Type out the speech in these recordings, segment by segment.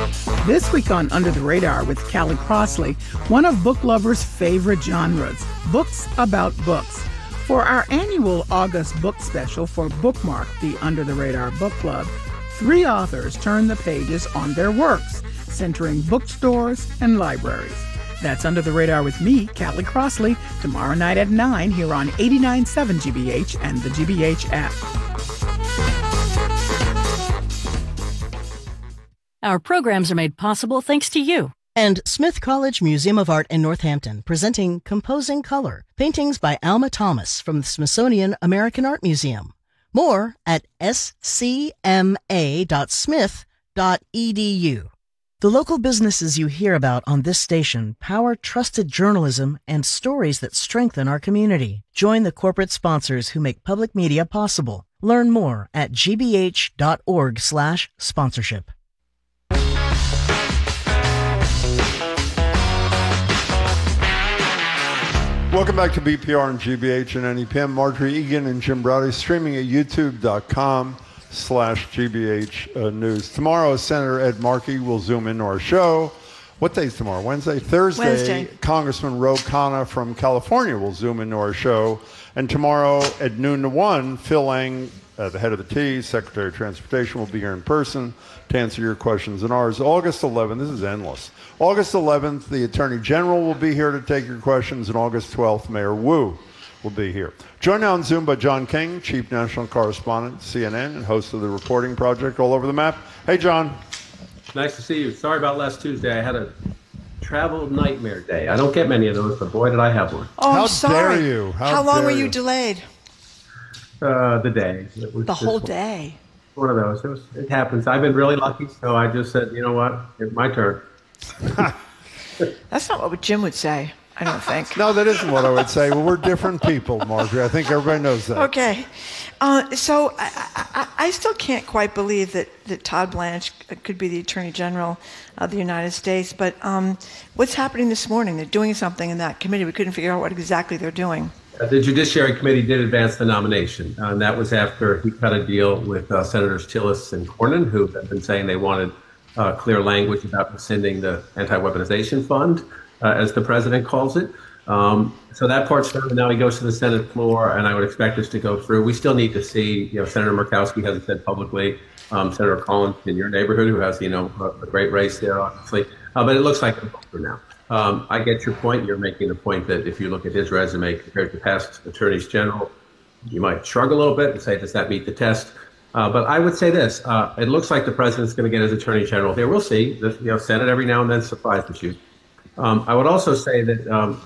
This week on Under the Radar with Callie Crossley, one of book lovers' favorite genres, books about books. For our annual August book special for Bookmark, the Under the Radar Book Club, 3 authors turn the pages on their works, centering bookstores and libraries. That's Under the Radar with me, Callie Crossley, tomorrow night at 9 here on 89.7 GBH and the GBH app. Our programs are made possible thanks to you. And Smith College Museum of Art in Northampton, presenting Composing Color, paintings by Alma Thomas from the Smithsonian American Art Museum. More at scma.smith.edu. The local businesses you hear about on this station power trusted journalism and stories that strengthen our community. Join the corporate sponsors who make public media possible. Learn more at gbh.org/sponsorship. Welcome back to BPR and GBH and NEPM. Marjorie Egan and Jim Browdy streaming at youtube.com/GBH News. Tomorrow, Senator Ed Markey will zoom into our show. What day is tomorrow? Wednesday? Thursday. Congressman Ro Khanna from California will zoom into our show. And tomorrow at noon to 1, Phil Lang, the head of the T, Secretary of Transportation, will be here in person to answer your questions and ours. August 11th, this is endless. August 11th, the Attorney General will be here to take your questions, and August 12th, Mayor Wu will be here. Joined now on Zoom by John King, Chief National Correspondent, CNN, and host of the Reporting Project All Over the Map. Hey, John. Nice to see you. Sorry about last Tuesday. I had a travel nightmare day. I don't get many of those, but boy, did I have one. Oh, How I'm sorry. dare you? How long were you delayed? The day. The whole day. One of those. It happens. I've been really lucky, so I just said, you know what? It's my turn. That's not what Jim would say, I don't think. No, that isn't what I would say. Well, we're different people, Marjorie. I think everybody knows that. Okay. So I still can't quite believe that Todd Blanche could be the Attorney General of the United States. But what's happening this morning? They're doing something in that committee. We couldn't figure out what exactly they're doing. The Judiciary Committee did advance the nomination, and that was after he cut a deal with Senators Tillis and Cornyn, who have been saying they wanted clear language about rescinding the anti-weaponization fund, as the president calls it. So that part's done, and now he goes to the Senate floor, and I would expect us to go through. We still need to see, Senator Murkowski hasn't said publicly, Senator Collins in your neighborhood, who has, a great race there, obviously, but it looks like a voter now. I get your point. You're making the point that if you look at his resume compared to past attorneys general, you might shrug a little bit and say, does that meet the test? But I would say this, it looks like the president's going to get his attorney general here. We'll see. The Senate every now and then surprises you. I would also say that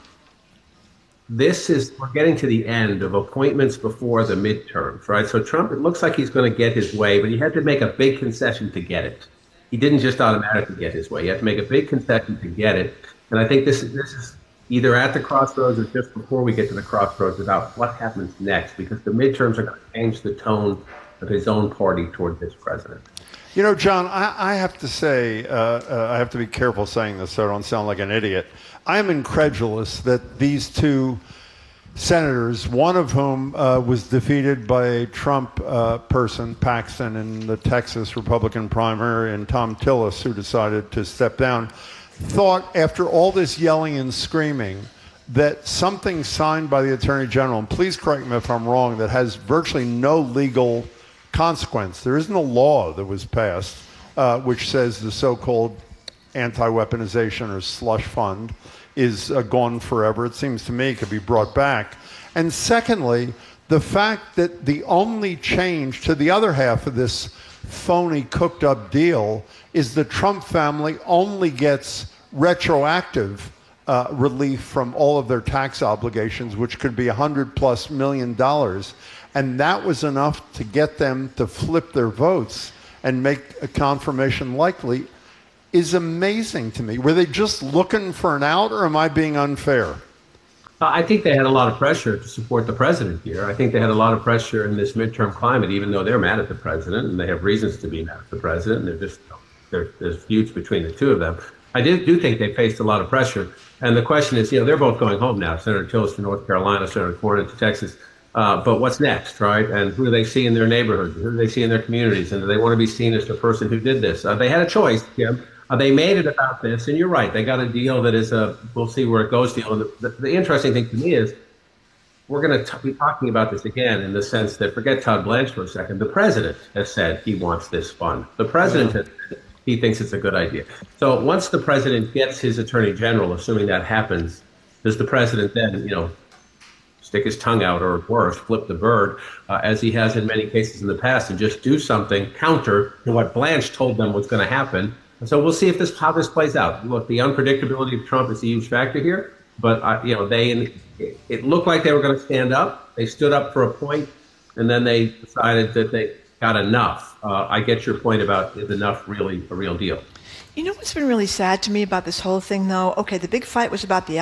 we're getting to the end of appointments before the midterms, right? So Trump, it looks like he's going to get his way, but he had to make a big concession to get it. He didn't just automatically get his way. He had to make a big concession to get it. And I think this is either at the crossroads or just before we get to the crossroads about what happens next, because the midterms are going to change the tone of his own party toward this president. John, I have to say, I have to be careful saying this so I don't sound like an idiot. I am incredulous that these two senators, one of whom was defeated by a Trump person, Paxton, in the Texas Republican primary, and Tom Tillis, who decided to step down, thought after all this yelling and screaming that something signed by the Attorney General, and please correct me if I'm wrong, that has virtually no legal consequence. There isn't a law that was passed which says the so-called anti-weaponization or slush fund is gone forever. It seems to me it could be brought back. And secondly, the fact that the only change to the other half of this phony cooked-up deal is the Trump family only gets retroactive relief from all of their tax obligations, which could be $100+ million. And that was enough to get them to flip their votes and make a confirmation likely, is amazing to me. Were they just looking for an out, or am I being unfair? I think they had a lot of pressure to support the president here. I think they had a lot of pressure in this midterm climate, even though they're mad at the president, and they have reasons to be mad at the president. There's feuds between the two of them. I do think they faced a lot of pressure. And the question is, they're both going home now. Senator Tillis to North Carolina, Senator Cornyn to Texas. But what's next, right? And who do they see in their neighborhoods? Who do they see in their communities? And do they want to be seen as the person who did this? They had a choice, Jim. They made it about this, and you're right. They got a deal that is a we'll see where it goes deal. And the interesting thing to me is we're going to be talking about this again in the sense that forget Todd Blanche for a second. The president has said he wants this fund. The president has said he thinks it's a good idea. So once the president gets his attorney general, assuming that happens, does the president then, stick his tongue out or worse, flip the bird, as he has in many cases in the past, and just do something counter to what Blanche told them was going to happen? And so we'll see how this plays out. Look, the unpredictability of Trump is a huge factor here, but it looked like they were going to stand up. They stood up for a point, and then they decided that they got enough. I get your point about is enough really a real deal. You know what's been really sad to me about this whole thing, though? Okay, the big fight was about the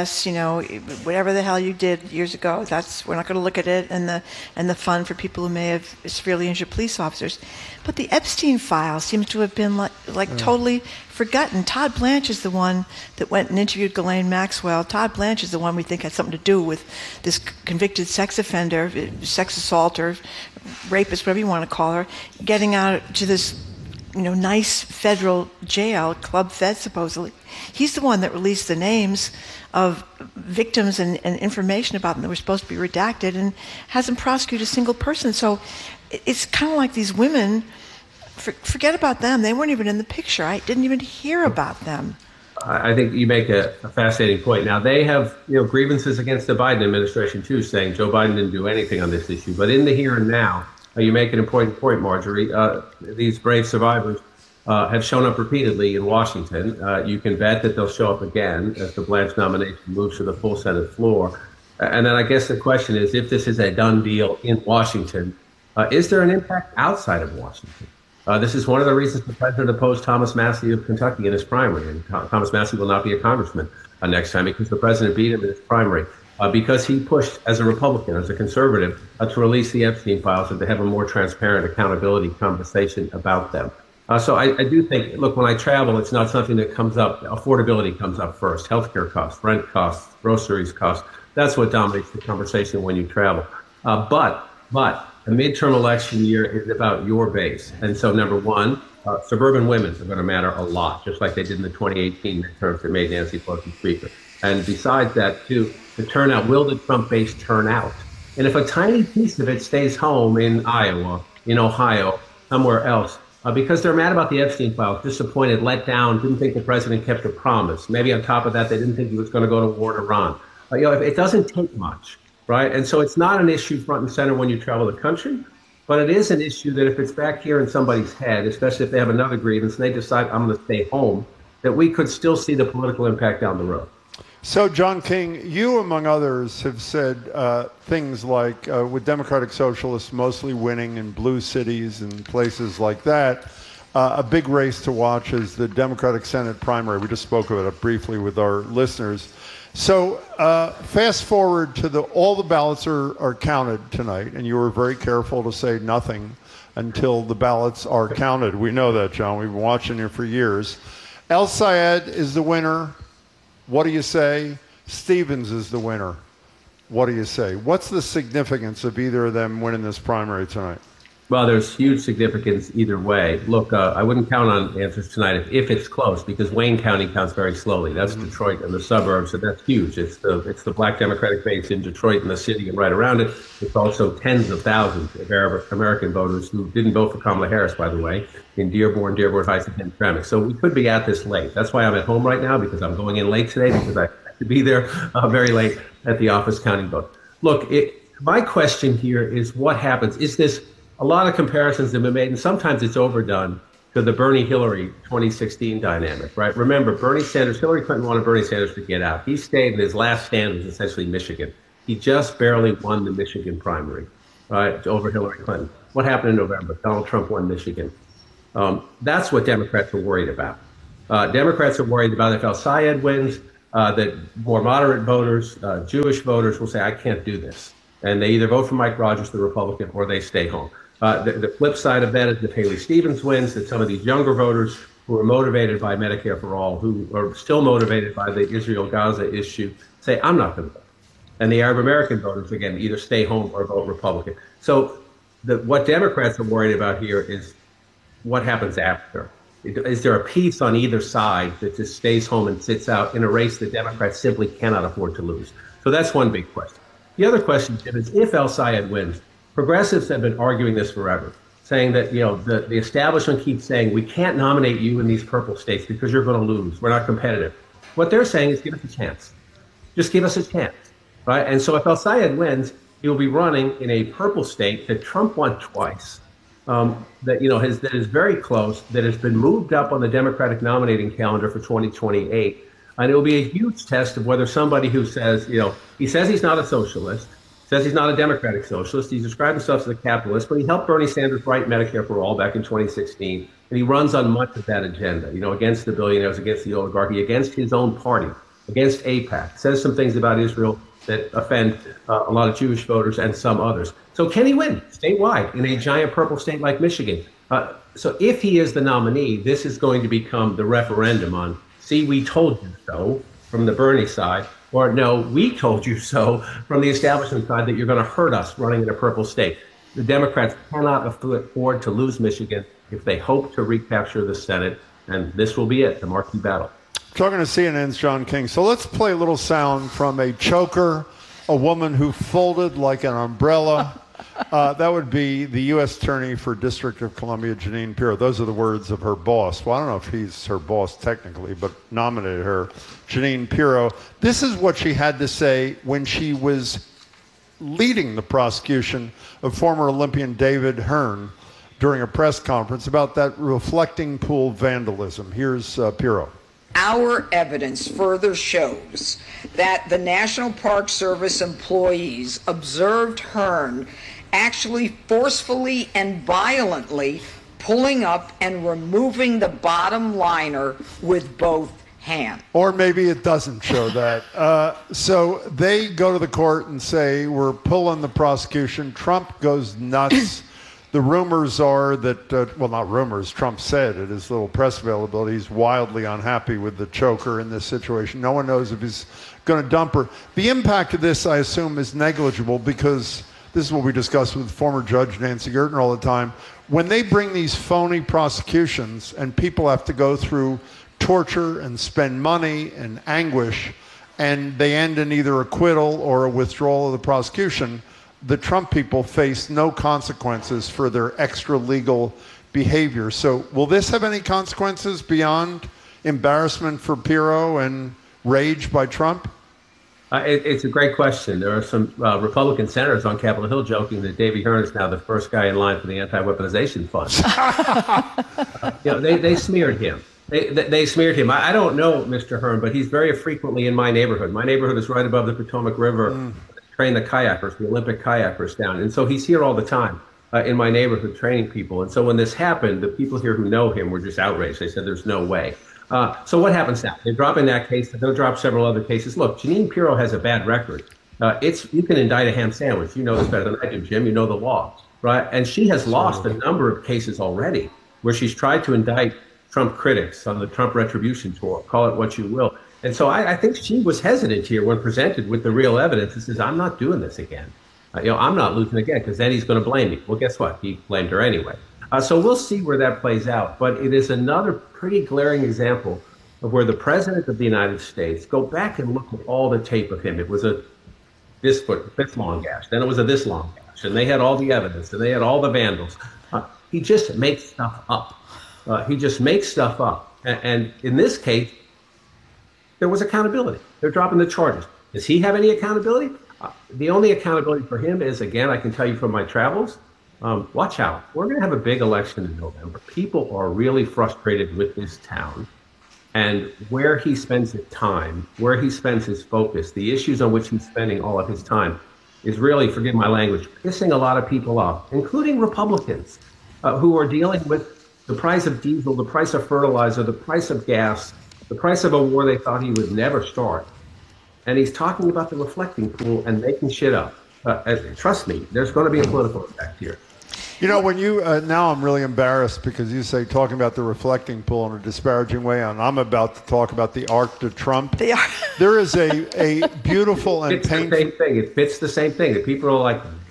IRS, whatever the hell you did years ago. We're not going to look at it, and the fund for people who may have severely injured police officers. But the Epstein file seems to have been totally forgotten. Todd Blanche is the one that went and interviewed Ghislaine Maxwell. Todd Blanche is the one we think had something to do with this convicted sex offender, sex assaulter, rapist, whatever you want to call her, getting out to this nice federal jail, Club Fed supposedly. He's the one that released the names of victims and information about them that were supposed to be redacted and hasn't prosecuted a single person. So it's kind of like these women, forget about them. They weren't even in the picture. I didn't even hear about them. I think you make a fascinating point. Now, they have grievances against the Biden administration, too, saying Joe Biden didn't do anything on this issue. But in the here and now, you make an important point, Marjorie. These brave survivors have shown up repeatedly in Washington. You can bet that they'll show up again as the Blanche nomination moves to the full Senate floor. And then I guess the question is, if this is a done deal in Washington, is there an impact outside of Washington? This is one of the reasons the president opposed Thomas Massie of Kentucky in his primary. And Thomas Massie will not be a congressman next time because the president beat him in his primary. Because he pushed as a Republican, as a conservative, to release the Epstein files and to have a more transparent accountability conversation about them. So I do think, look, when I travel, it's not something that comes up. Affordability comes up first. Healthcare costs, rent costs, groceries costs. That's what dominates the conversation when you travel. But the midterm election year is about your base. And so, number one, suburban women are going to matter a lot, just like they did in the 2018 midterms that made Nancy Pelosi Speaker. And besides that, too, the turnout, will the Trump base turn out? And if a tiny piece of it stays home in Iowa, in Ohio, somewhere else, because they're mad about the Epstein files, disappointed, let down, didn't think the president kept a promise. Maybe on top of that, they didn't think he was going to go to war in Iran. It doesn't take much, right? And so it's not an issue front and center when you travel the country, but it is an issue that if it's back here in somebody's head, especially if they have another grievance and they decide I'm going to stay home, that we could still see the political impact down the road. So, John King, you, among others, have said things like, with Democratic Socialists mostly winning in blue cities and places like that, a big race to watch is the Democratic Senate primary. We just spoke about it briefly with our listeners. So, fast forward to all the ballots are counted tonight, and you were very careful to say nothing until the ballots are counted. We know that, John. We've been watching you for years. El Sayed is the winner. What do you say? Stevens is the winner. What do you say? What's the significance of either of them winning this primary tonight? Well, there's huge significance either way. Look, I wouldn't count on answers tonight if it's close, because Wayne County counts very slowly. That's Detroit and the suburbs, and that's huge. It's the black Democratic base in Detroit and the city and right around it. It's also tens of thousands of Arab American voters who didn't vote for Kamala Harris, by the way, in Dearborn Heights, and Hamtramck. So we could be at this late. That's why I'm at home right now, because I'm going in late today, because I have to be there very late at the office counting vote. Look, my question here is what happens? Is this a lot of comparisons have been made, and sometimes it's overdone, to the Bernie-Hillary 2016 dynamic, right? Remember, Hillary Clinton wanted Bernie Sanders to get out. He stayed, and his last stand was essentially Michigan. He just barely won the Michigan primary, right, over Hillary Clinton. What happened in November? Donald Trump won Michigan. That's what Democrats are worried about. Democrats are worried about if El Sayed wins, that more moderate voters, Jewish voters will say, I can't do this. And they either vote for Mike Rogers, the Republican, or they stay home. The flip side of that is if Haley Stevens wins, that some of these younger voters who are motivated by Medicare for All, who are still motivated by the Israel-Gaza issue, say, I'm not going to vote. And the Arab American voters, again, either stay home or vote Republican. So what Democrats are worried about here is what happens after. Is there a piece on either side that just stays home and sits out in a race that Democrats simply cannot afford to lose? So that's one big question. The other question, Jim, is if El Sayed wins, progressives have been arguing this forever, saying that, the establishment keeps saying, we can't nominate you in these purple states because you're going to lose. We're not competitive. What they're saying is give us a chance. Just give us a chance, right? And so if El Sayed wins, he'll be running in a purple state that Trump won twice, that is very close, that has been moved up on the Democratic nominating calendar for 2028. And it will be a huge test of whether somebody who says, he says he's not a socialist, says he's not a democratic socialist, he described himself as a capitalist, but he helped Bernie Sanders write Medicare for All back in 2016. And he runs on much of that agenda, against the billionaires, against the oligarchy, against his own party, against AIPAC, says some things about Israel that offend a lot of Jewish voters and some others. So can he win statewide in a giant purple state like Michigan? So if he is the nominee, this is going to become the referendum on, see, we told you so from the Bernie side, or no, we told you so from the establishment side that you're going to hurt us running in a purple state. The Democrats cannot afford to lose Michigan if they hope to recapture the Senate, and this will be it, the marquee battle. Talking to CNN's John King. So let's play a little sound from a choker, a woman who folded like an umbrella. That would be the U.S. Attorney for District of Columbia, Jeanine Pirro. Those are the words of her boss. Well, I don't know if he's her boss technically, but nominated her, Jeanine Pirro. This is what she had to say when she was leading the prosecution of former Olympian David Hearn during a press conference about that reflecting pool vandalism. Here's Pirro. Our evidence further shows that the National Park Service employees observed Hearn actually forcefully and violently pulling up and removing the bottom liner with both hands. Or maybe it doesn't show that. So they go to the court and say, we're pulling the prosecution. Trump goes nuts. The rumors are that, well, not rumors, Trump said at his little press availability, he's wildly unhappy with the choker in this situation. No one knows if he's going to dump her. The impact of this, I assume, is negligible because this is what we discuss with former Judge Nancy Gertner all the time. When they bring these phony prosecutions and people have to go through torture and spend money and anguish, and they end in either acquittal or a withdrawal of the prosecution, the Trump people face no consequences for their extra legal behavior. So will this have any consequences beyond embarrassment for Pirro and rage by Trump? It's a great question. There are some Republican senators on Capitol Hill joking that Davey Hearn is now the first guy in line for the anti-weaponization fund. They smeared him. They smeared him. I don't know Mr. Hearn, but he's very frequently in my neighborhood. My neighborhood is right above the Potomac River. Train the kayakers, the Olympic kayakers down. And so he's here all the time in my neighborhood training people. And so when this happened, the people here who know him were just outraged. They said, there's no way. So what happens now? They drop in that case. They'll drop several other cases. Look, Jeanine Pirro has a bad record. You can indict a ham sandwich. You know this better than I do, Jim. You know the law, right? And she has lost a number of cases already where she's tried to indict Trump critics on the Trump retribution tour. Call it what you will. And so I think she was hesitant here when presented with the real evidence and says, I'm not doing this again. I'm not losing again because then he's going to blame me. Well, guess what? He blamed her anyway. So we'll see where that plays out. But it is another pretty glaring example of where the president of the United States, go back and look at all the tape of him. It was a this long gash. Then it was a this long gash. And they had all the evidence and they had all the vandals. He just makes stuff up. He just makes stuff up. And in this case, there was accountability. They're dropping the charges. Does he have any accountability? The only accountability for him is, again, I can tell you from my travels, watch out. We're going to have a big election in November. People are really frustrated with this town and where he spends his time, where he spends his focus, the issues on which he's spending all of his time is really, forgive my language, pissing a lot of people off, including Republicans who are dealing with the price of diesel, the price of fertilizer, the price of gas, the price of a war they thought he would never start. And he's talking about the reflecting pool and making shit up. Trust me, there's going to be a political effect here. You know, when you, now I'm really embarrassed because you say talking about the reflecting pool in a disparaging way, and I'm about to talk about the Arc de Trump. There is a beautiful and painful... It fits the same thing. It fits the same thing. That people are like,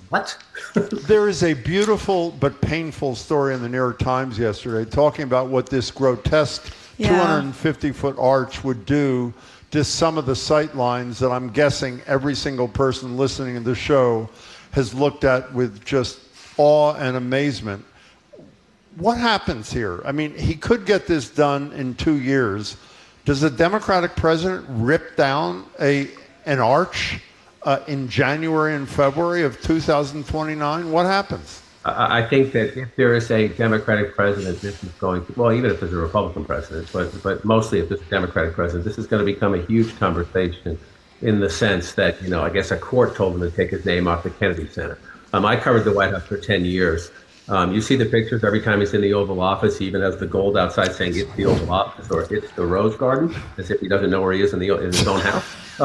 what? There is a beautiful but painful story in the New York Times yesterday talking about what this grotesque 250-foot arch would do to some of the sight lines that I'm guessing every single person listening to the show has looked at with just awe and amazement. What happens here? I mean, he could get this done in 2 years. Does the Democratic president rip down an arch in January and February of 2029? What happens? I think that if there is a Democratic president, this is going to, well, even if there's a Republican president, but mostly if there's a Democratic president, this is going to become a huge conversation in the sense that, I guess a court told him to take his name off the Kennedy Center. I covered the White House for 10 years. You see the pictures every time he's in the Oval Office. He even has the gold outside saying it's the Oval Office or it's the Rose Garden, as if he doesn't know where he is in his own house.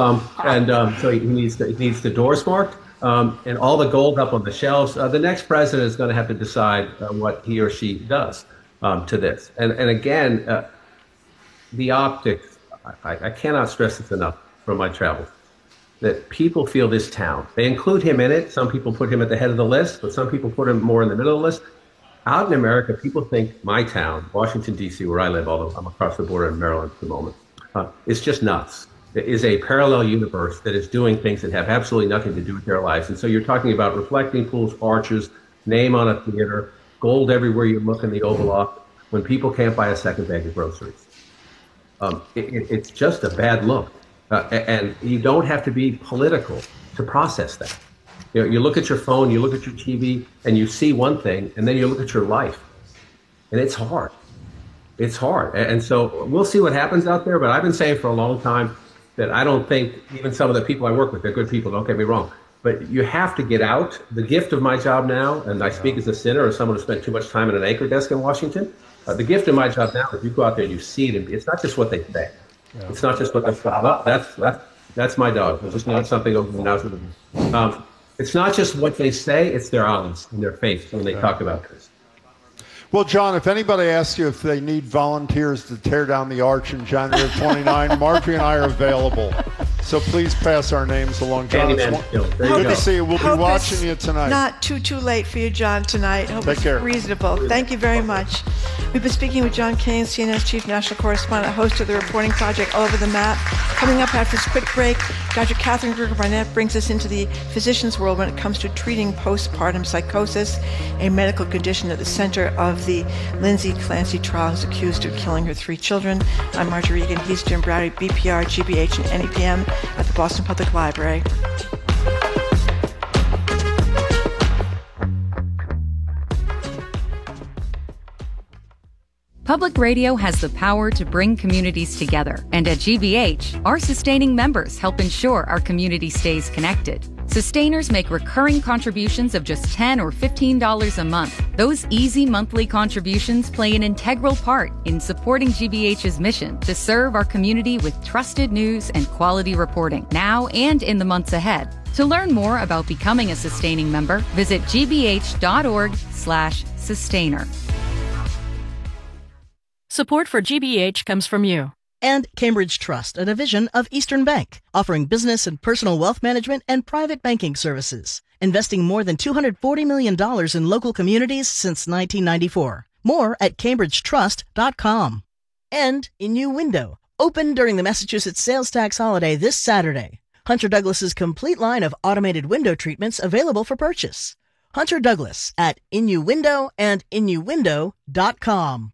So he needs the doors marked. And all the gold up on the shelves. The next president is going to have to decide what he or she does to this. And again, the optics, I cannot stress this enough from my travels, that people feel this town. They include him in it. Some people put him at the head of the list, but some people put him more in the middle of the list. Out in America, people think my town, Washington, D.C., where I live, although I'm across the border in Maryland at the moment, is just nuts. It is a parallel universe that is doing things that have absolutely nothing to do with their lives. And so you're talking about reflecting pools, arches, name on a theater, gold everywhere you look in the Oval Office, when people can't buy a second bag of groceries. It's just a bad look. And you don't have to be political to process that. You look at your phone, you look at your TV, and you see one thing, and then you look at your life. And it's hard. It's hard. And so we'll see what happens out there, but I've been saying for a long time that I don't think, even some of the people I work with, they're good people, don't get me wrong, but you have to get out. The gift of my job now, and I speak as a sinner or someone who spent too much time at an anchor desk in Washington, the gift of my job now is you go out there and you see it, and it's not just what they say. Yeah. It's not just what they say. That's my dog. It's just not something over the nose. It's not just what they say, it's their eyes and their face when they talk about this. Well, John, if anybody asks you if they need volunteers to tear down the arch in January of 29, Marjorie and I are available. So please pass our names along. John, good to see you. We'll be watching you tonight. Not too late for you, John, tonight. Hope Take care. Reasonable. Thank you very much. We've been speaking with John Kane, CNN's Chief National Correspondent, host of the reporting project All Over the Map. Coming up after this quick break, Dr. Catherine Gerger-Barnett brings us into the physician's world when it comes to treating postpartum psychosis, a medical condition at the center of the Lindsay Clancy trial, who's accused of killing her 3 children. I'm Marjorie Egan. He's Jim Browdy, BPR, GBH, and NEPM at the Boston Public Library. Public radio has the power to bring communities together, and at GBH, our sustaining members help ensure our community stays connected. Sustainers make recurring contributions of just $10 or $15 a month. Those easy monthly contributions play an integral part in supporting GBH's mission to serve our community with trusted news and quality reporting now and in the months ahead. To learn more about becoming a sustaining member, visit gbh.org/sustainer. Support for GBH comes from you. And Cambridge Trust, a division of Eastern Bank, offering business and personal wealth management and private banking services, investing more than $240 million in local communities since 1994. More at cambridgetrust.com. And Innuendo, open during the Massachusetts sales tax holiday this Saturday. Hunter Douglas's complete line of automated window treatments available for purchase. Hunter Douglas at Innuendo and Innuendo.com.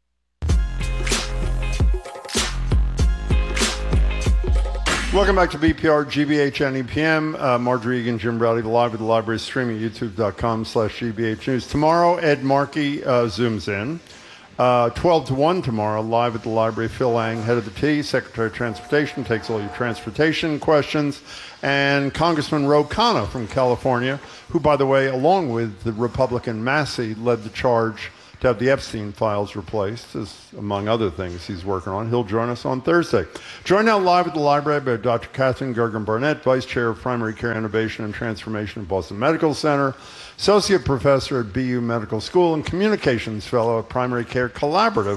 Welcome back to BPR, GBH, NEPM. Marjorie Egan, Jim Browdy, live at the library, streaming youtube.com/GBH News. Tomorrow, Ed Markey zooms in. 12 to 1 tomorrow, live at the library. Phil Lang, head of the T, Secretary of Transportation, takes all your transportation questions. And Congressman Ro Khanna from California, who, by the way, along with the Republican Massey, led the charge to have the Epstein files replaced, as among other things he's working on. He'll join us on Thursday. Joined now live at the library by Dr. Catherine Gergen-Barnett, Vice Chair of Primary Care Innovation and Transformation at Boston Medical Center, Associate Professor at BU Medical School, and Communications Fellow at Primary Care Collaborative.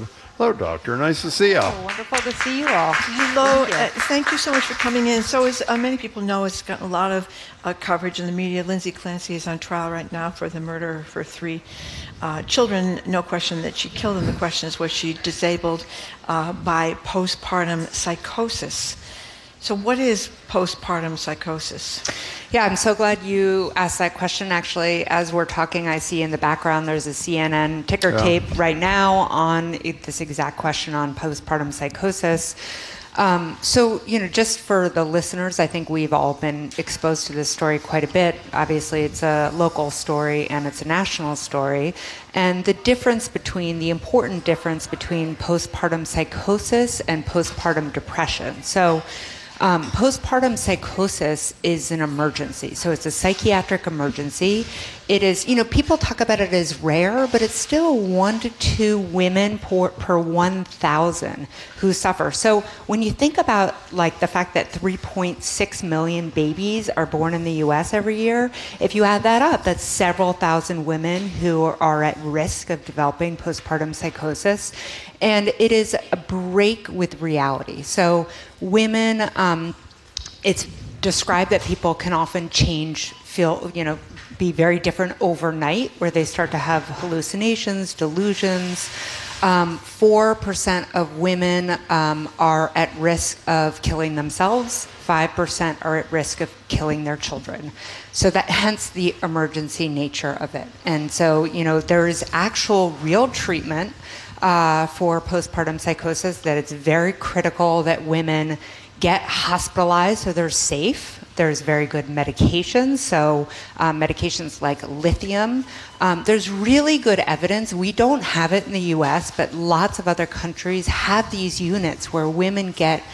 Hello, Doctor. Nice to see you. Oh, wonderful to see you all. Hello. Thank you so much for coming in. So as many people know, it's gotten a lot of coverage in the media. Lindsay Clancy is on trial right now for the murder for 3 children. No question that she killed them. The question is, was she disabled by postpartum psychosis? So what is postpartum psychosis? Yeah, I'm so glad you asked that question. Actually, as we're talking, I see in the background there's a CNN ticker tape right now on this exact question on postpartum psychosis. So, just for the listeners, I think we've all been exposed to this story quite a bit. Obviously, it's a local story and it's a national story. And the important difference between postpartum psychosis and postpartum depression. So, postpartum psychosis is an emergency. So it's a psychiatric emergency. It is, people talk about it as rare, but it's still 1 to 2 women per 1,000 who suffer. So when you think about the fact that 3.6 million babies are born in the U.S. every year, if you add that up, that's several thousand women who are at risk of developing postpartum psychosis. And it is a break with reality. So women, it's described that people can often be very different overnight, where they start to have hallucinations, delusions. 4% of women are at risk of killing themselves. 5% are at risk of killing their children. So that, hence the emergency nature of it. And so, there is actual real treatment for postpartum psychosis, that it's very critical that women get hospitalized so they're safe. There's very good medications, so medications like lithium. There's really good evidence. We don't have it in the U.S., but lots of other countries have these units where women get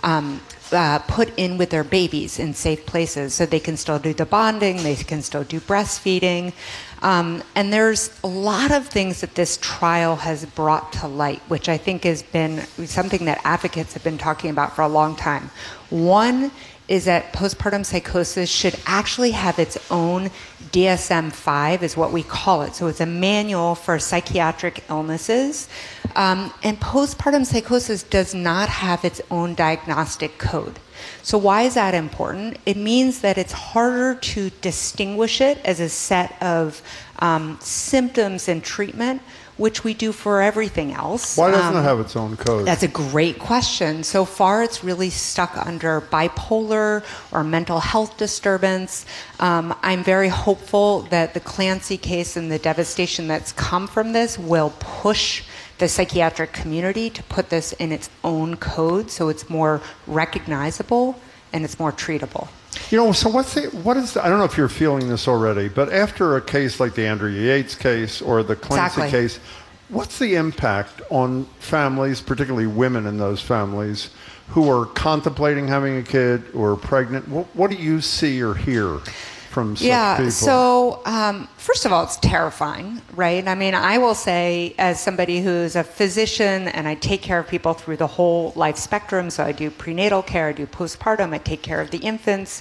put in with their babies in safe places, so they can still do the bonding, they can still do breastfeeding. And there's a lot of things that this trial has brought to light, which I think has been something that advocates have been talking about for a long time. One is that postpartum psychosis should actually have its own DSM-5, is what we call it. So it's a manual for psychiatric illnesses. And postpartum psychosis does not have its own diagnostic code. So why is that important? It means that it's harder to distinguish it as a set of symptoms and treatment, which we do for everything else. Why doesn't it have its own code? That's a great question. So far, it's really stuck under bipolar or mental health disturbance. I'm very hopeful that the Clancy case and the devastation that's come from this will push the psychiatric community to put this in its own code, so it's more recognizable and it's more treatable. So what is I don't know if you're feeling this already, but after a case like the Andrea Yates case or the Clancy case, what's the impact on families, particularly women in those families, who are contemplating having a kid or pregnant? What do you see or hear from such people? So first of all, it's terrifying, right? I mean, I will say, as somebody who's a physician and I take care of people through the whole life spectrum, so I do prenatal care, I do postpartum, I take care of the infants,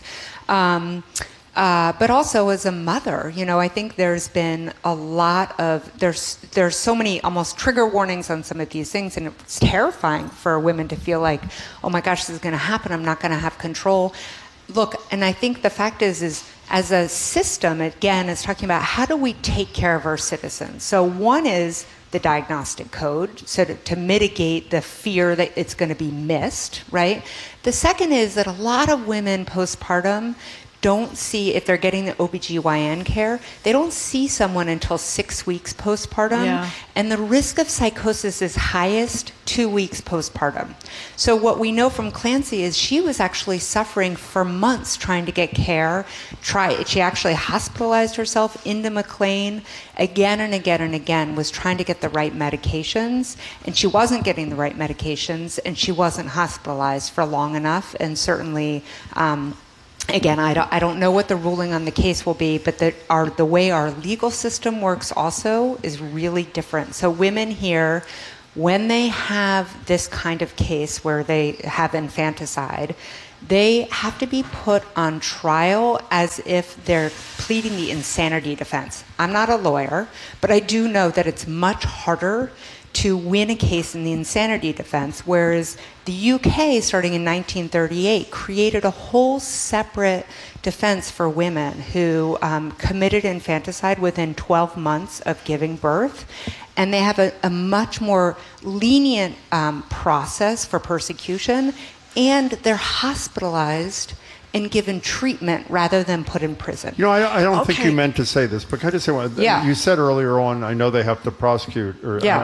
but also as a mother, I think there's been a lot of, there's so many almost trigger warnings on some of these things, and it's terrifying for women to feel like, oh my gosh, this is going to happen, I'm not going to have control. Look, and I think the fact is as a system, again, is talking about how do we take care of our citizens. So one is the diagnostic code, so to mitigate the fear that it's going to be missed, right? The second is that a lot of women postpartum don't see, if they're getting the OBGYN care, they don't see someone until 6 weeks postpartum. Yeah. And the risk of psychosis is highest 2 weeks postpartum. So what we know from Clancy is she was actually suffering for months trying to get care. She actually hospitalized herself into McLean again and again and again, was trying to get the right medications, and she wasn't getting the right medications, and she wasn't hospitalized for long enough, and certainly again, I don't know what the ruling on the case will be, but the way our legal system works also is really different. So women here, when they have this kind of case where they have infanticide, they have to be put on trial as if they're pleading the insanity defense. I'm not a lawyer, but I do know that it's much harder to win a case in the insanity defense, whereas the UK, starting in 1938, created a whole separate defense for women who committed infanticide within 12 months of giving birth. And they have a much more lenient process for persecution, and they're hospitalized and given treatment rather than put in prison. I don't think you meant to say this, but can I just say one? Yeah. You said earlier on, I know they have to prosecute.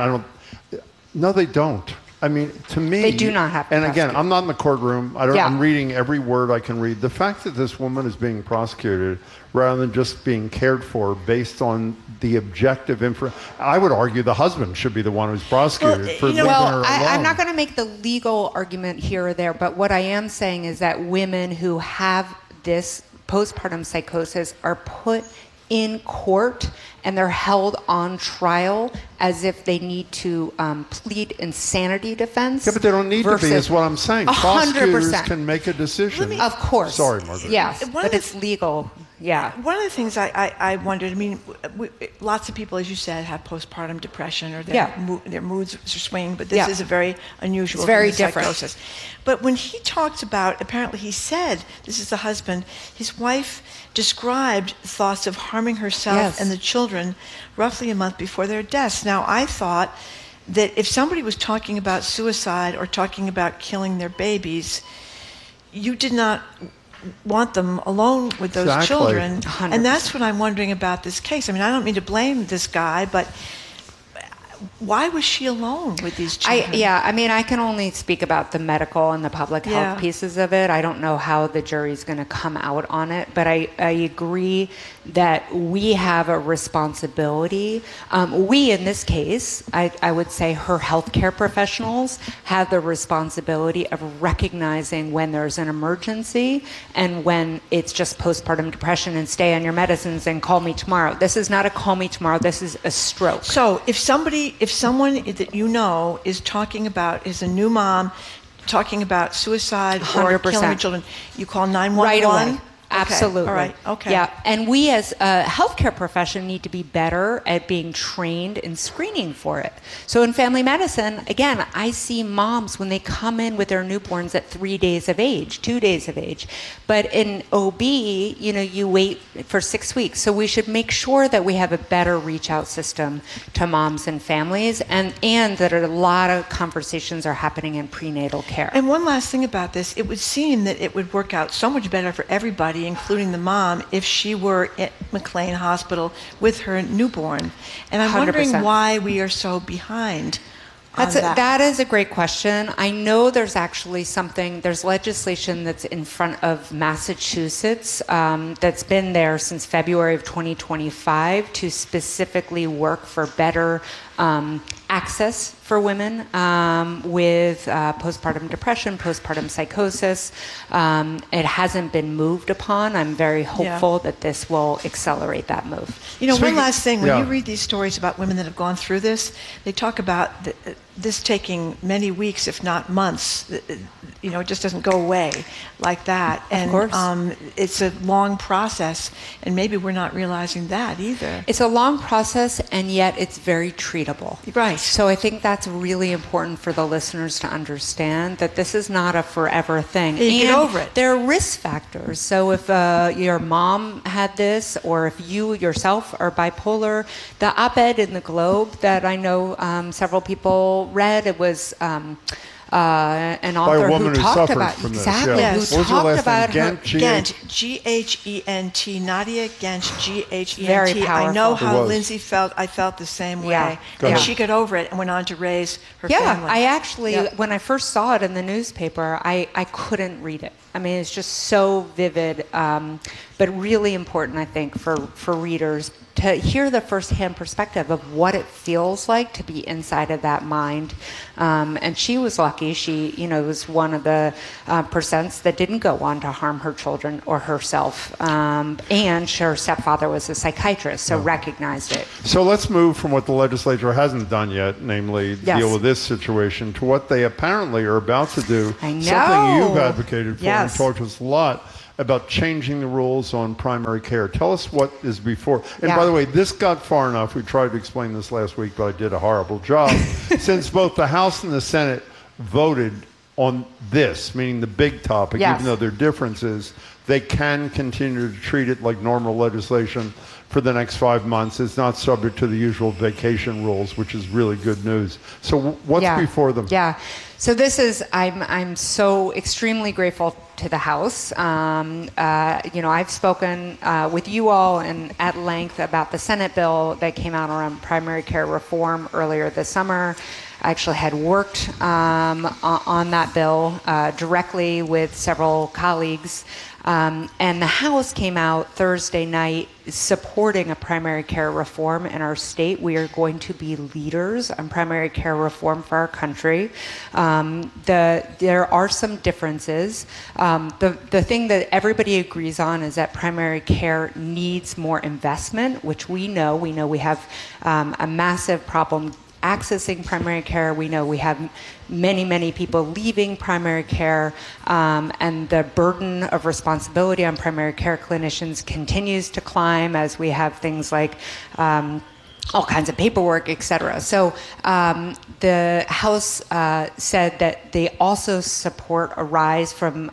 No, they don't. I mean, to me, they do not have to. And again, prosecute. I'm not in the courtroom. I'm reading every word I can read. The fact that this woman is being prosecuted rather than just being cared for based on the objective information, I would argue the husband should be the one who's prosecuted for leaving her alone. I'm not going to make the legal argument here or there, but what I am saying is that women who have this postpartum psychosis are put in court and they're held on trial as if they need to plead insanity defense. Yeah, but they don't need to be, is what I'm saying. 100%. Prosecutors can make a decision. Of course. Sorry, Margaret. Yes, but it's legal. Yeah. One of the things I wondered, I mean, lots of people, as you said, have postpartum depression or their moods are swinging, but this is a very unusual, it's very different psychosis. But when he talked about, apparently he said, this is the husband, his wife described thoughts of harming herself and the children roughly a month before their deaths. Now, I thought that if somebody was talking about suicide or talking about killing their babies, you did not want them alone with those children. 100%. And that's what I'm wondering about this case. I mean, I don't mean to blame this guy, but why was she alone with these children? I mean, I can only speak about the medical and the public health pieces of it. I don't know how the jury's going to come out on it, but I agree that we have a responsibility. We, in this case, I would say her healthcare professionals have the responsibility of recognizing when there's an emergency and when it's just postpartum depression and stay on your medicines and call me tomorrow. This is not a call me tomorrow. This is a stroke. So if someone that you know is talking about, is a new mom, talking about suicide 100%. or killing children, you call 911? Right away. Absolutely. All right. Okay. Yeah. And we as a healthcare profession need to be better at being trained in screening for it. So in family medicine, again, I see moms when they come in with their newborns at 3 days of age, 2 days of age. But in OB, you wait for 6 weeks. So we should make sure that we have a better reach out system to moms and families and that a lot of conversations are happening in prenatal care. And one last thing about this, it would seem that it would work out so much better for everybody, including the mom, if she were at McLean Hospital with her newborn. And I'm 100%. wondering why we are so behind on that. That is a great question. I know there's actually there's legislation that's in front of Massachusetts that's been there since February of 2025 to specifically work for better access for women with postpartum depression, postpartum psychosis. It hasn't been moved upon. I'm very hopeful that this will accelerate that move. One last thing. When you read these stories about women that have gone through this, they talk about this taking many weeks, if not months. It just doesn't go away like that. And of course. It's a long process, and maybe we're not realizing that either. It's a long process, and yet it's very treatable. Right. So I think that's really important for the listeners to understand that this is not a forever thing. You get over it. There are risk factors. So if your mom had this, or if you yourself are bipolar, the op-ed in the Globe that I know several people read, it was an author who talked about from this. who talked about her Gent, G-H-E-N-T, Nadia Gent, G-H-E-N-T. Very powerful. I know how Lindsay felt. I felt the same way. And she got over it and went on to raise her family. I actually, when I first saw it in the newspaper, I couldn't read it. I mean, it's just so vivid, but really important, I think, for readers to hear the firsthand perspective of what it feels like to be inside of that mind. And she was lucky. She, was one of the percents that didn't go on to harm her children or herself. And her stepfather was a psychiatrist, so recognized it. So let's move from what the legislature hasn't done yet, namely deal with this situation, to what they apparently are about to do. I know. Something you've advocated for and talked to us a lot about changing the rules on primary care. Tell us what is before. And by the way, this got far enough. We tried to explain this last week, but I did a horrible job. Since both the House and the Senate voted on this, meaning the big topic, even though there are differences, they can continue to treat it like normal legislation for the next 5 months. It's not subject to the usual vacation rules, which is really good news. So what's before them? Yeah. So this is, I'm so extremely grateful to the House. I've spoken with you all and at length about the Senate bill that came out around primary care reform earlier this summer. I actually had worked on that bill directly with several colleagues. And the House came out Thursday night supporting a primary care reform in our state. We are going to be leaders on primary care reform for our country. There are some differences. The thing that everybody agrees on is that primary care needs more investment, which we know. We know we have a massive problem accessing primary care. We know we have many, many people leaving primary care, and the burden of responsibility on primary care clinicians continues to climb as we have things like all kinds of paperwork, et cetera. So the House said that they also support a rise from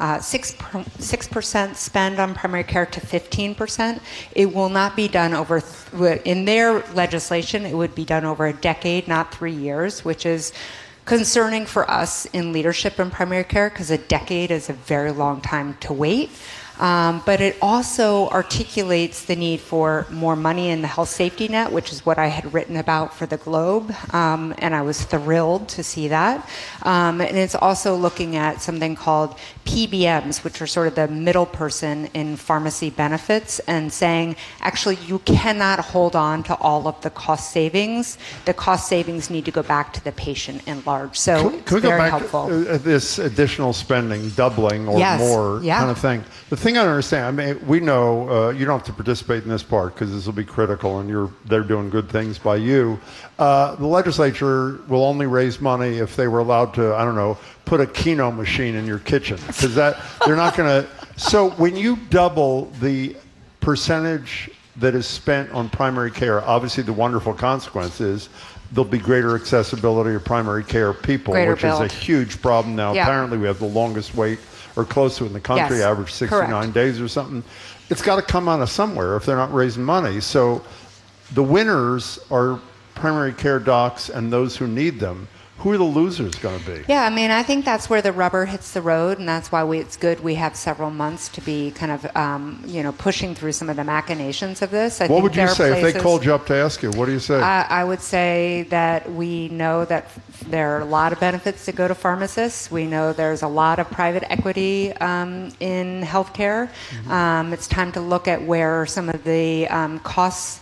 6% spend on primary care to 15%. It will not be done over, in their legislation, it would be done over a decade, not 3 years, which is concerning for us in leadership in primary care because a decade is a very long time to wait. But it also articulates the need for more money in the health safety net, which is what I had written about for the Globe, and I was thrilled to see that. And it's also looking at something called PBMs, which are sort of the middle person in pharmacy benefits, and saying, actually, you cannot hold on to all of the cost savings. The cost savings need to go back to the patient in large. So it's very helpful. Can we go back to this additional spending, doubling or more kind of thing? The thing I don't understand, I mean, we know you don't have to participate in this part because this will be critical, and they're doing good things by you. The legislature will only raise money if they were allowed to, I don't know, put a Keno machine in your kitchen, because they're not going to. So when you double the percentage that is spent on primary care, obviously the wonderful consequence is there'll be greater accessibility of primary care people, which is a huge problem now. Yeah. Apparently we have the longest wait or close to it in the country, average 69 days or something. It's got to come out of somewhere if they're not raising money. So the winners are primary care docs and those who need them. Who are the losers going to be? Yeah, I mean, I think that's where the rubber hits the road, and that's why it's good we have several months to be kind of, pushing through some of the machinations of this. What would you say if they called you up to ask you? What do you say? I would say that we know that there are a lot of benefits that go to pharmacists. We know there's a lot of private equity in healthcare. Mm-hmm. It's time to look at where some of the costs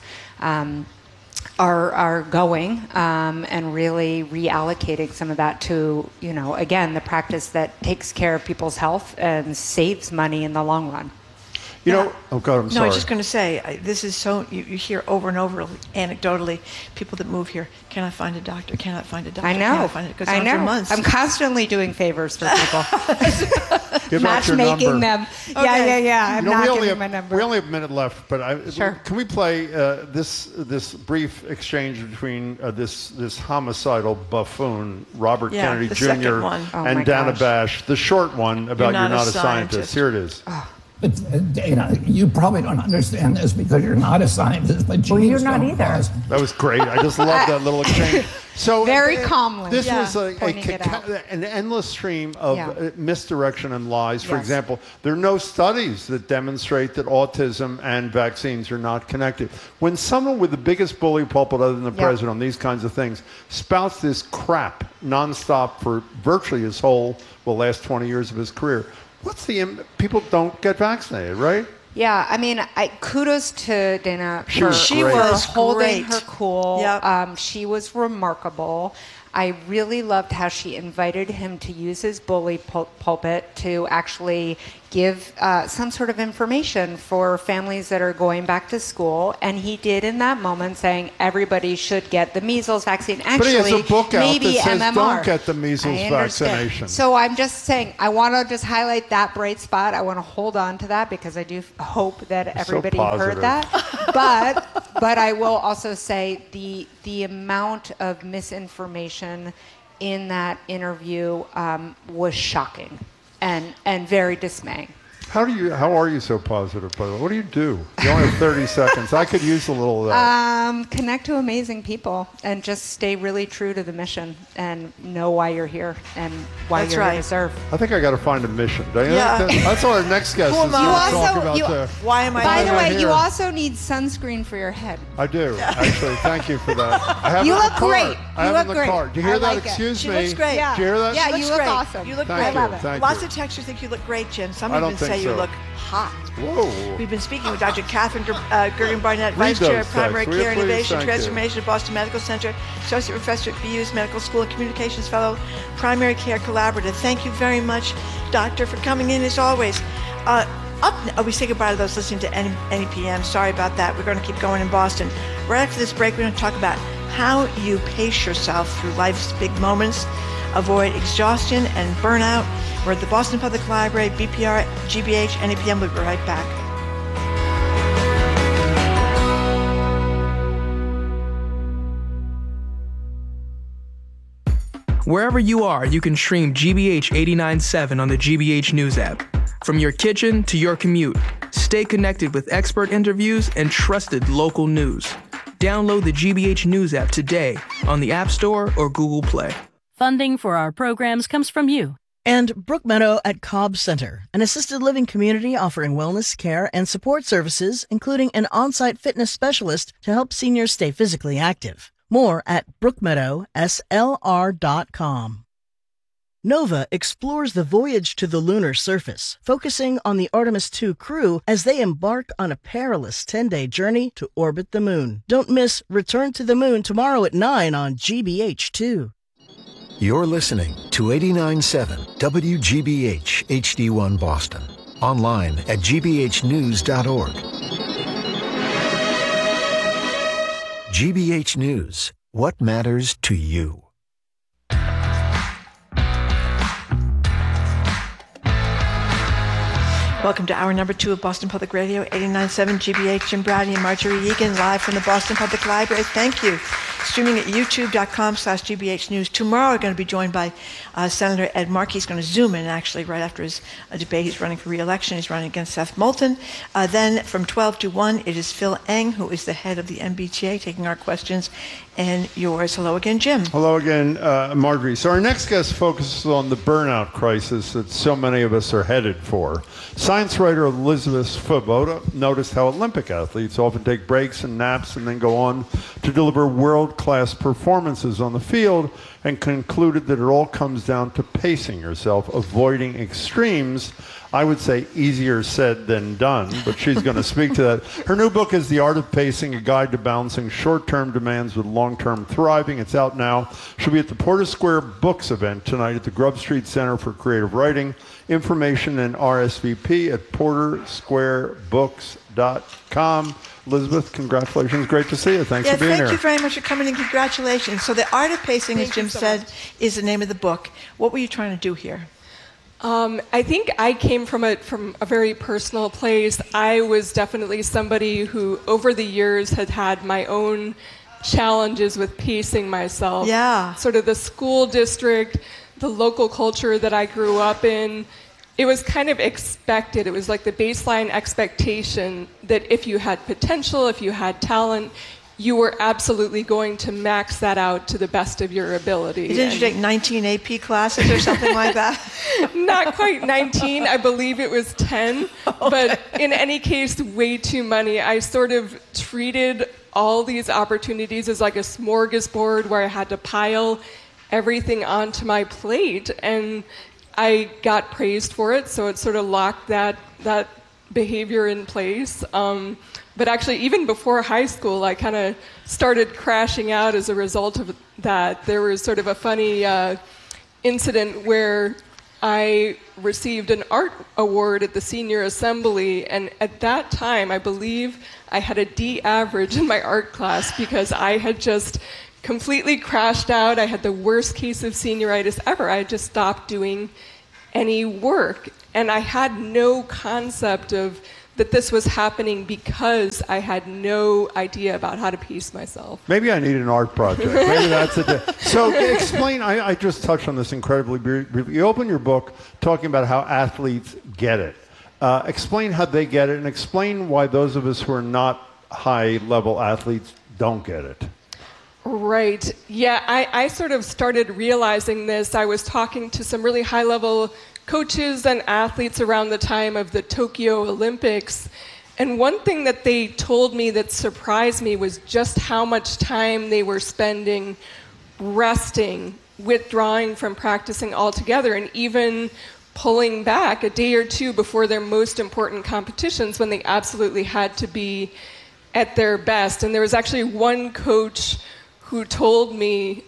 are going, and really reallocating some of that to, again, the practice that takes care of people's health and saves money in the long run. Oh God, I'm sorry. No, I was just going to say, this is so, you hear over and over, anecdotally, people that move here, cannot find a doctor, cannot find a doctor. I know. Cannot find it. Goes on for months. I'm constantly doing favors for people. Matchmaking them. Okay. Yeah. I'm not giving my number. We only have a minute left, but sure. Can we play this brief exchange between this homicidal buffoon, Robert Kennedy Jr. and Dana Bash, the short one about you're not a scientist. Here it is. Oh. But Dana, you probably don't understand this because you're not a scientist, but you're not either. That was great. I just love that little exchange. So very calmly. This was an endless stream of misdirection and lies. For example, there are no studies that demonstrate that autism and vaccines are not connected. When someone with the biggest bully pulpit other than the president on these kinds of things spouts this crap nonstop for virtually his whole, last 20 years of his career, people don't get vaccinated, right? Yeah, I mean, kudos to Dana. She was holding great. her cool. Yep. She was remarkable. I really loved how she invited him to use his bully pulpit to actually give some sort of information for families that are going back to school. And he did in that moment, saying everybody should get the measles vaccine. Actually, but he has a book out maybe that says MMR. don't get the measles vaccination. So I'm just saying, I want to just highlight that bright spot. I want to hold on to that because I do hope that everybody heard that. But I will also say the amount of misinformation in that interview was shocking and very dismaying. How are you so positive, by the way? What do you do? You only have 30 seconds. I could use a little of that. Connect to amazing people and just stay really true to the mission and know why you're here and why you're here to serve. I think I got to find a mission. Don't you? That's what our next guest is going to talk about. Why am I By the way, here? you also need sunscreen for your head. I do, actually. Thank you for that. I have You it in look the car. great. I have You it in look the great. car. Do you hear I that? like it. Excuse She me. looks great. Yeah. Do you hear that? Yeah, She you looks look great. awesome. You look Thank great. you. Thank Lots you. of textures think you look great, Jim. Some I even don't say think you so. look hot. Whoa. We've been speaking with Dr. Catherine Gergen-Barnett, Read Vice Chair those of Primary texts. Will you Care please? Innovation Thank you. Transformation at Boston Medical Center, Associate Professor at BU's Medical School and Communications Fellow, Primary Care Collaborative. Thank you very much, Doctor, for coming in as always. We say goodbye to those listening to NEPM. Sorry about that. We're going to keep going in Boston. Right after this break, we're going to talk about how you pace yourself through life's big moments, avoid exhaustion and burnout. We're at the Boston Public Library, BPR, GBH, NEPM. We'll be right back. Wherever you are, you can stream GBH 89.7 on the GBH News app. From your kitchen to your commute, stay connected with expert interviews and trusted local news. Download the GBH News app today on the App Store or Google Play. Funding for our programs comes from you. And Brookmeadow at Cobb Center, an assisted living community offering wellness care and support services, including an on-site fitness specialist to help seniors stay physically active. More at brookmeadowslr.com. NOVA explores the voyage to the lunar surface, focusing on the Artemis II crew as they embark on a perilous 10-day journey to orbit the moon. Don't miss Return to the Moon tomorrow at 9 on GBH2. You're listening to 89.7 WGBH HD1 Boston. Online at gbhnews.org. GBH News. What matters to you? Welcome to hour number 2 of Boston Public Radio, 89.7 GBH. Jim Browdy and Marjorie Egan live from the Boston Public Library. Thank you. Streaming at youtube.com/GBH News. Tomorrow we're going to be joined by Senator Ed Markey. He's going to Zoom in, actually, right after his debate. He's running for re-election. He's running against Seth Moulton. Then from 12 to 1, it is Phil Eng, who is the head of the MBTA, taking our questions and yours. Hello again, Jim. Hello again, Marjorie. So our next guest focuses on the burnout crisis that so many of us are headed for. Science writer Elizabeth Svoboda noticed how Olympic athletes often take breaks and naps and then go on to deliver world-class performances on the field, and concluded that it all comes down to pacing yourself, avoiding extremes. I would say easier said than done, but she's going to speak to that. Her new book is The Art of Pacing, a guide to balancing short-term demands with long-term thriving. It's out now. She'll be at the Porter Square Books event tonight at the Grub Street Center for Creative Writing. Information and RSVP at portersquarebooks.com. Elizabeth, congratulations. Great to see you. Thanks for being here. Thank you very much for coming, and congratulations. So The Art of Pacing, as Jim said, is the name of the book. What were you trying to do here? I think I came from a very personal place. I was definitely somebody who, over the years, had my own challenges with pacing myself. Yeah. Sort of the school district, the local culture that I grew up in. It was kind of expected. It was like the baseline expectation that if you had potential, if you had talent, you were absolutely going to max that out to the best of your ability. Didn't you take 19 AP classes or something like that? Not quite 19. I believe it was 10. Okay. But in any case, way too many. I sort of treated all these opportunities as like a smorgasbord where I had to pile everything onto my plate. And I got praised for it, so it sort of locked that behavior in place. But actually, even before high school, I kind of started crashing out as a result of that. There was sort of a funny incident where I received an art award at the senior assembly, and at that time, I believe I had a D average in my art class because I had just completely crashed out. I had the worst case of senioritis ever. I had just stopped doing any work, and I had no concept of that this was happening because I had no idea about how to pace myself. Maybe I need an art project. Maybe that's So explain, I just touched on this incredibly briefly. You open your book talking about how athletes get it. Explain how they get it, and explain why those of us who are not high-level athletes don't get it. Right. Yeah, I sort of started realizing this. I was talking to some really high-level coaches and athletes around the time of the Tokyo Olympics. And one thing that they told me that surprised me was just how much time they were spending resting, withdrawing from practicing altogether, and even pulling back a day or two before their most important competitions when they absolutely had to be at their best. And there was actually one coach who told me,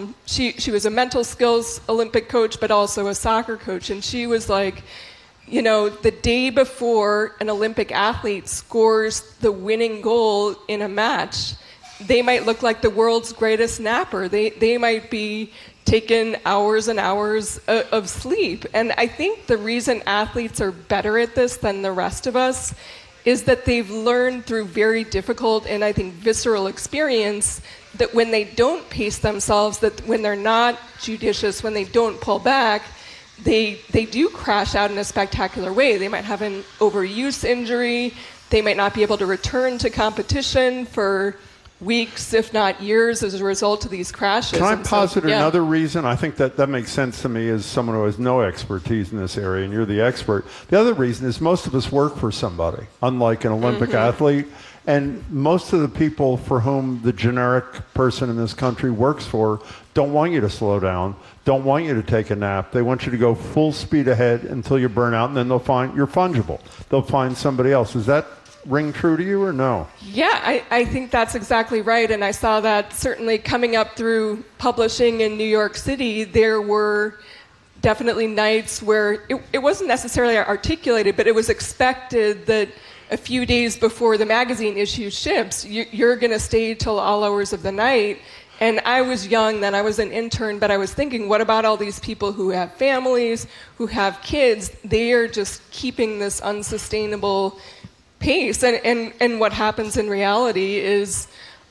she was a mental skills Olympic coach, but also a soccer coach. And she was like, you know, the day before an Olympic athlete scores the winning goal in a match, they might look like the world's greatest napper. They might be taking hours and hours of sleep. And I think the reason athletes are better at this than the rest of us is that they've learned through very difficult and I think visceral experience that when they don't pace themselves, that when they're not judicious, when they don't pull back, they do crash out in a spectacular way. They might have an overuse injury. They might not be able to return to competition for weeks, if not years, as a result of these crashes. Can I posit another reason? I think that makes sense to me as someone who has no expertise in this area, and you're the expert. The other reason is most of us work for somebody, unlike an Olympic athlete. And most of the people for whom the generic person in this country works for don't want you to slow down, don't want you to take a nap. They want you to go full speed ahead until you burn out, and then they'll find you're fungible. They'll find somebody else. Does that ring true to you or no? Yeah, I think that's exactly right. And I saw that certainly coming up through publishing in New York City. There were definitely nights where it wasn't necessarily articulated, but it was expected that a few days before the magazine issue ships, you're going to stay till all hours of the night. And I was young then, I was an intern, but I was thinking, what about all these people who have families, who have kids? They are just keeping this unsustainable pace. And what happens in reality is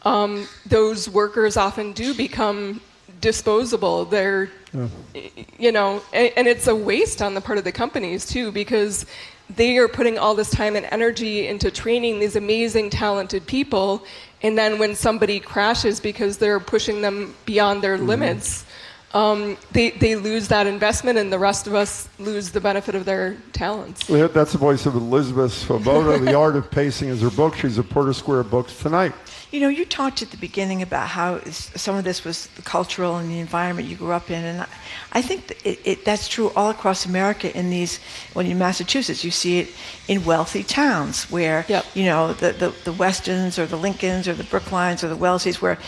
those workers often do become disposable. They're, you know, and it's a waste on the part of the companies too, because they are putting all this time and energy into training these amazing, talented people, and then when somebody crashes because they're pushing them beyond their limits, they lose that investment, and the rest of us lose the benefit of their talents. That's the voice of Elizabeth Svoboda. The Art of Pacing is her book. She's at Porter Square Books tonight. You know, you talked at the beginning about how some of this was the cultural and the environment you grew up in, and I think that's true all across America. In Massachusetts, you see it in wealthy towns where, you know, the Westons or the Lincolns or the Brooklines or the Wellesleys, where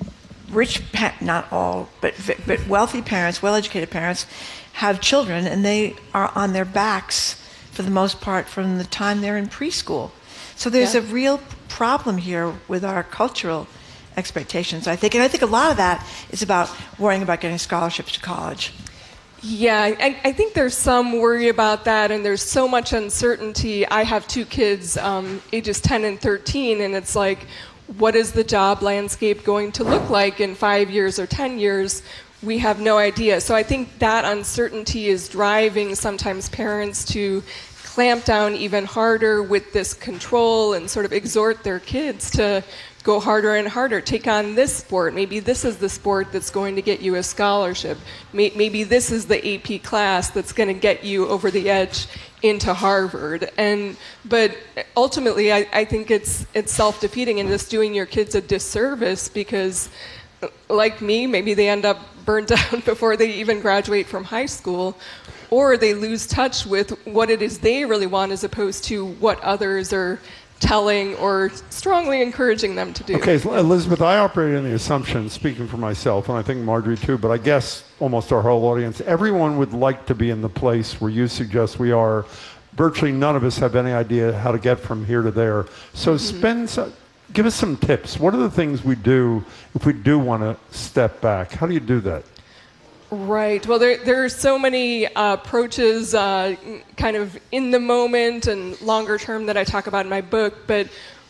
not all, but wealthy parents, well-educated parents, have children, and they are on their backs for the most part from the time they're in preschool. So there's a real problem here with our cultural expectations, I think. And I think a lot of that is about worrying about getting scholarships to college. Yeah, I think there's some worry about that, and there's so much uncertainty. I have two kids, ages 10 and 13, and it's like, what is the job landscape going to look like in 5 years or 10 years? We have no idea. So I think that uncertainty is driving sometimes parents to clamp down even harder with this control and sort of exhort their kids to go harder and harder, take on this sport. Maybe this is the sport that's going to get you a scholarship. Maybe this is the AP class that's going to get you over the edge into Harvard. But ultimately, I think it's self-defeating and just doing your kids a disservice, because like me, maybe they end up burned out before they even graduate from high school, or they lose touch with what it is they really want as opposed to what others are telling or strongly encouraging them to do. Okay, Elizabeth, I operate on the assumption, speaking for myself, and I think Marjorie too, but I guess almost our whole audience, everyone would like to be in the place where you suggest we are. Virtually none of us have any idea how to get from here to there. So give us some tips. What are the things we do if we do want to step back? How do you do that? Right. Well, there are so many approaches kind of in the moment and longer term that I talk about in my book, but